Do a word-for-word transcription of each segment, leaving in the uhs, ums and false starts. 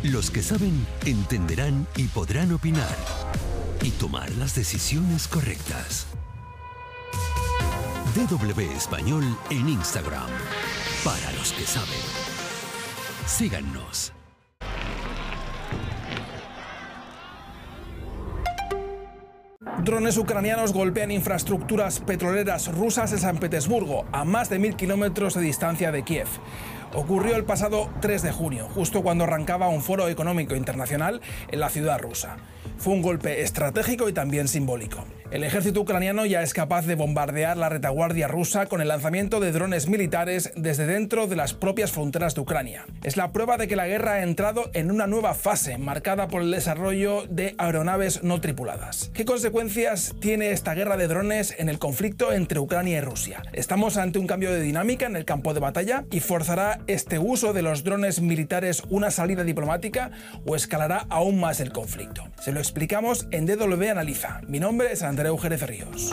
Los que saben entenderán y podrán opinar y tomar las decisiones correctas. D W Español en Instagram. Para los que saben. Síganos. Drones ucranianos golpean infraestructuras petroleras rusas en San Petersburgo, a más de mil kilómetros de distancia de Kiev. Ocurrió el pasado tres de junio, justo cuando arrancaba un foro económico internacional en la ciudad rusa. Fue un golpe estratégico y también simbólico. El ejército ucraniano ya es capaz de bombardear la retaguardia rusa con el lanzamiento de drones militares desde dentro de las propias fronteras de Ucrania. Es la prueba de que la guerra ha entrado en una nueva fase, marcada por el desarrollo de aeronaves no tripuladas. ¿Qué consecuencias tiene esta guerra de drones en el conflicto entre Ucrania y Rusia? ¿Estamos ante un cambio de dinámica en el campo de batalla y forzará este uso de los drones militares una salida diplomática o escalará aún más el conflicto? Se lo explicamos en D W Analiza. Mi nombre es Andreu Jerez Ríos.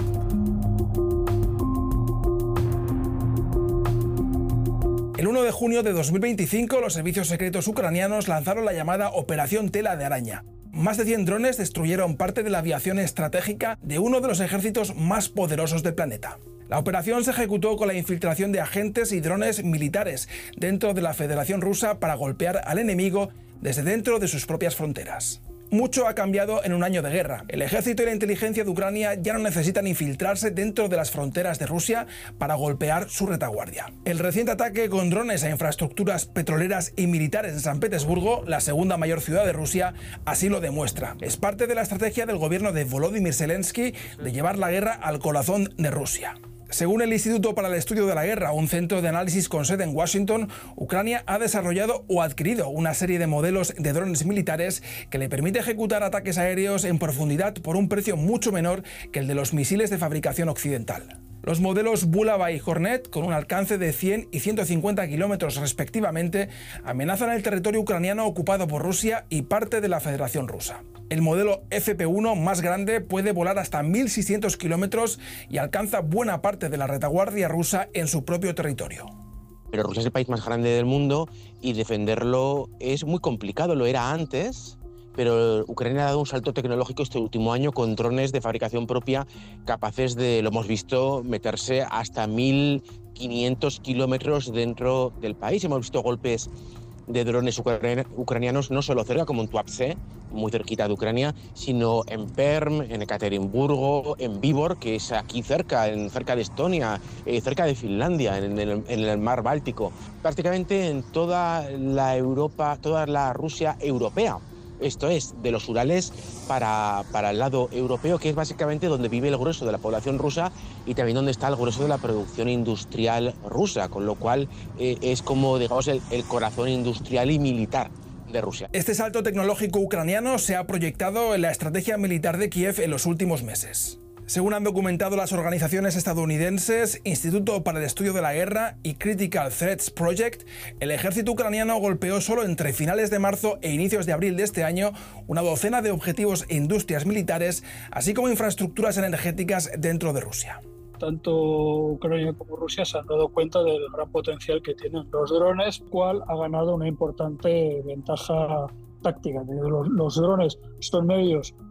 El uno de junio de dos mil veinticinco, los servicios secretos ucranianos lanzaron la llamada Operación Tela de Araña. Más de cien drones destruyeron parte de la aviación estratégica de uno de los ejércitos más poderosos del planeta. La operación se ejecutó con la infiltración de agentes y drones militares dentro de la Federación Rusa para golpear al enemigo desde dentro de sus propias fronteras. Mucho ha cambiado en un año de guerra. El ejército y la inteligencia de Ucrania ya no necesitan infiltrarse dentro de las fronteras de Rusia para golpear su retaguardia. El reciente ataque con drones a infraestructuras petroleras y militares en San Petersburgo, la segunda mayor ciudad de Rusia, así lo demuestra. Es parte de la estrategia del gobierno de Volodymyr Zelensky de llevar la guerra al corazón de Rusia. Según el Instituto para el Estudio de la Guerra, un centro de análisis con sede en Washington, Ucrania ha desarrollado o adquirido una serie de modelos de drones militares que le permite ejecutar ataques aéreos en profundidad por un precio mucho menor que el de los misiles de fabricación occidental. Los modelos Bulava y Hornet, con un alcance de cien y ciento cincuenta kilómetros respectivamente, amenazan el territorio ucraniano ocupado por Rusia y parte de la Federación Rusa. El modelo F P uno, más grande, puede volar hasta mil seiscientos kilómetros y alcanza buena parte de la retaguardia rusa en su propio territorio. Pero Rusia es el país más grande del mundo y defenderlo es muy complicado, lo era antes. Pero Ucrania ha dado un salto tecnológico este último año con drones de fabricación propia capaces de, lo hemos visto, meterse hasta mil quinientos kilómetros dentro del país. Hemos visto golpes de drones ucranianos no solo cerca, como en Tuapse, muy cerquita de Ucrania, sino en Perm, en Ekaterimburgo, en Vybor, que es aquí cerca, en, cerca de Estonia, eh, cerca de Finlandia, en el, en el mar Báltico. Prácticamente en toda la Europa, toda la Rusia europea. Esto es, de los Urales para, para el lado europeo, que es básicamente donde vive el grueso de la población rusa y también donde está el grueso de la producción industrial rusa, con lo cual eh, es como, digamos, el, el corazón industrial y militar de Rusia. Este salto tecnológico ucraniano se ha proyectado en la estrategia militar de Kiev en los últimos meses. Según han documentado las organizaciones estadounidenses Instituto para el Estudio de la Guerra y Critical Threats Project, el ejército ucraniano golpeó solo entre finales de marzo e inicios de abril de este año una docena de objetivos e industrias militares, así como infraestructuras energéticas dentro de Rusia. Tanto Ucrania como Rusia se han dado cuenta del gran potencial que tienen los drones, cual ha ganado una importante ventaja táctica. Los, los drones son medios